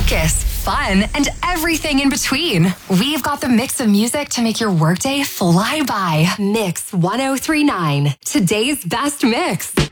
focus, fun, and everything in between. We've got the mix of music to make your workday fly by. Mix 1039, today's best mix.